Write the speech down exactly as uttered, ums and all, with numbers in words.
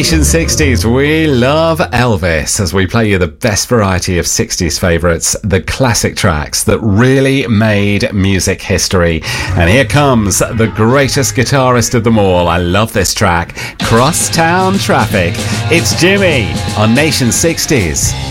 Nation sixties, we love Elvis as we play you the best variety of sixties favourites, the classic tracks that really made music history. And here comes the greatest guitarist of them all. I love this track, Crosstown Traffic. It's Jimmy on Nation sixties.